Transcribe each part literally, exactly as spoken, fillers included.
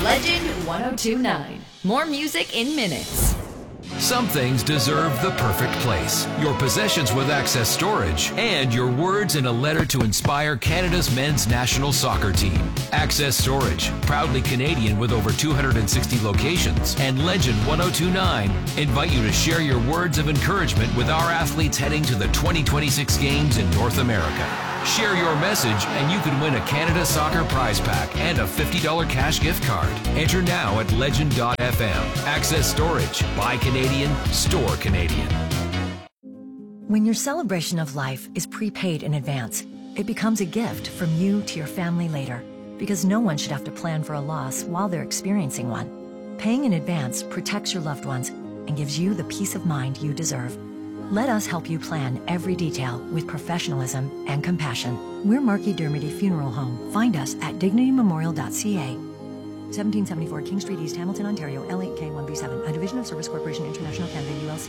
Legend one oh two point nine. More music in minutes. Some things deserve the perfect place. Your possessions with Access Storage and your words in a letter to inspire Canada's men's national soccer team. Access Storage, proudly Canadian with over two hundred sixty locations, and Legend one oh two point nine invite you to share your words of encouragement with our athletes heading to the twenty twenty-six games in North America. Share your message and you could win a Canada Soccer prize pack and a fifty dollars cash gift card. Enter now at legend dot f m. Access Storage. Buy Canadian. Store Canadian. When your celebration of life is prepaid in advance, it becomes a gift from you to your family later, because no one should have to plan for a loss while they're experiencing one. Paying in advance protects your loved ones and gives you the peace of mind you deserve. Let us help you plan every detail with professionalism and compassion. We're Marquis Dermody Funeral Home. Find us at dignity memorial dot c a. seventeen seventy-four King Street East, Hamilton, Ontario, L eight K one B seven, a division of Service Corporation International Canada, U L C.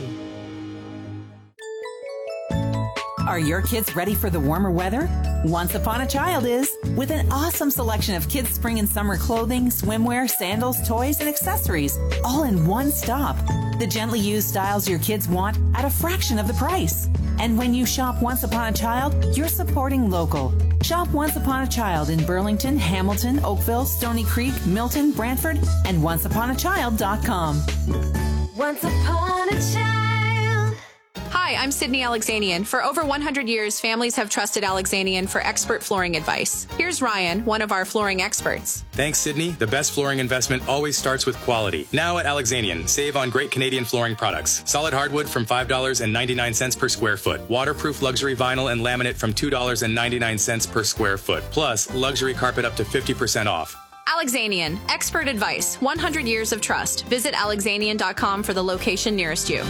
Are your kids ready for the warmer weather? Once Upon a Child is. With an awesome selection of kids' spring and summer clothing, swimwear, sandals, toys, and accessories, all in one stop. The gently used styles your kids want at a fraction of the price. And when you shop Once Upon a Child, you're supporting local. Shop Once Upon a Child in Burlington, Hamilton, Oakville, Stony Creek, Milton, Brantford, and once upon a child dot com. Once Upon a Child. Hi, I'm Sydney Alexanian. For over one hundred years, families have trusted Alexanian for expert flooring advice. Here's Ryan, one of our flooring experts. Thanks, Sydney. The best flooring investment always starts with quality. Now at Alexanian, save on great Canadian flooring products. Solid hardwood from five dollars and ninety-nine cents per square foot. Waterproof luxury vinyl and laminate from two dollars and ninety-nine cents per square foot. Plus, luxury carpet up to fifty percent off. Alexanian, expert advice, one hundred years of trust. Visit alexanian dot com for the location nearest you.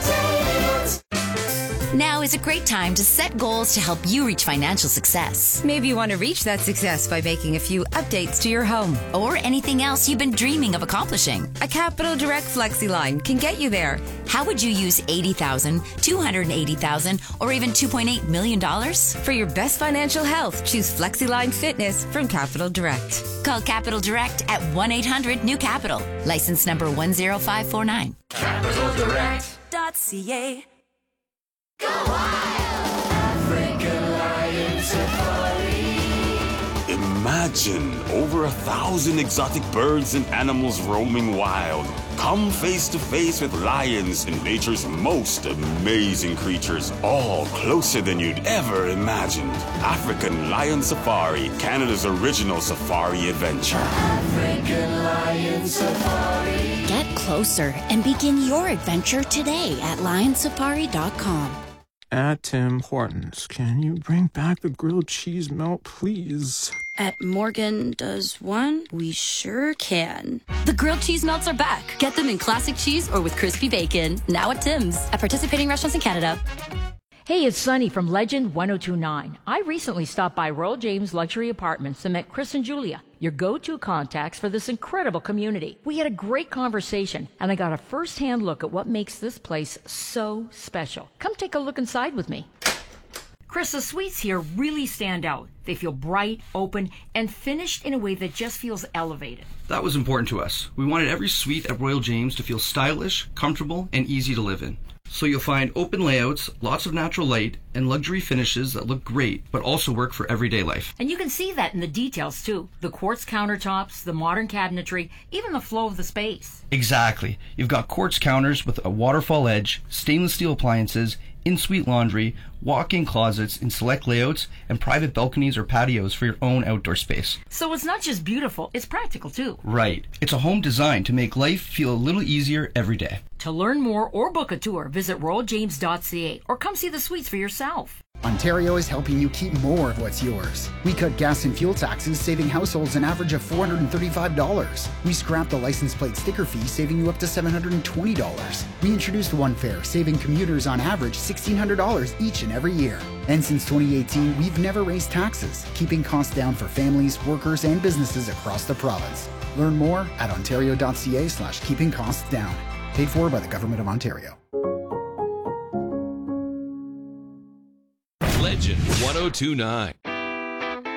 Now is a great time to set goals to help you reach financial success. Maybe you want to reach that success by making a few updates to your home. Or anything else you've been dreaming of accomplishing. A Capital Direct FlexiLine can get you there. How would you use eighty thousand dollars, two hundred eighty thousand dollars, or even two point eight million dollars? For your best financial health, choose FlexiLine Fitness from Capital Direct. Call Capital Direct at one eight hundred new capital. License number one zero five four nine. capital direct dot c a. Go wild! African Lion Safari. Imagine over a thousand exotic birds and animals roaming wild. Come face to face with lions and nature's most amazing creatures, all closer than you'd ever imagined. African Lion Safari, Canada's original safari adventure. African Lion Safari. Get closer and begin your adventure today at lion safari dot com. At Tim Hortons, can you bring back the grilled cheese melt, please? At Morgan Does One, we sure can. The grilled cheese melts are back. Get them in classic cheese or with crispy bacon. Now at Tim's. At participating restaurants in Canada. Hey, it's Sunny from Legend one oh two point nine. I recently stopped by Royal James Luxury Apartments and met Chris and Julia, your go-to contacts for this incredible community. We had a great conversation, and I got a first-hand look at what makes this place so special. Come take a look inside with me. Chris, the suites here really stand out. They feel bright, open, and finished in a way that just feels elevated. That was important to us. We wanted every suite at Royal James to feel stylish, comfortable, and easy to live in. So you'll find open layouts, lots of natural light, and luxury finishes that look great, but also work for everyday life. And you can see that in the details, too. The quartz countertops, the modern cabinetry, even the flow of the space. Exactly. You've got quartz counters with a waterfall edge, stainless steel appliances, in-suite laundry, walk-in closets in select layouts, and private balconies or patios for your own outdoor space. So it's not just beautiful, it's practical too. Right. It's a home designed to make life feel a little easier every day. To learn more or book a tour, visit royal james dot c a or come see the suites for yourself. Ontario is helping you keep more of what's yours. We cut gas and fuel taxes, saving households an average of four hundred thirty-five dollars. We scrapped the license plate sticker fee, saving you up to seven hundred twenty dollars. We introduced One Fare, saving commuters on average sixteen hundred dollars each and every year. And since twenty eighteen, we've never raised taxes, keeping costs down for families, workers, and businesses across the province. Learn more at ontario dot c a slash keeping costs down. Paid for by the Government of Ontario. Legend one oh two point nine.